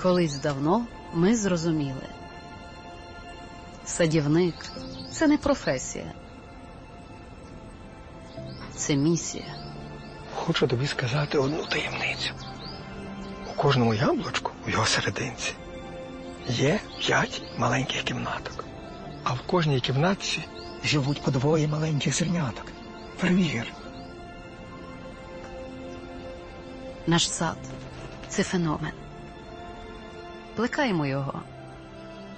Колись давно ми зрозуміли. Садівник – це не професія. Це місія. Хочу тобі сказати одну таємницю. У кожному яблучку, у його серединці, є 5 маленьких кімнаток. А в кожній кімнатці живуть по 2 маленьких зерняток. Перевір. Наш сад – це феномен. Плекаємо його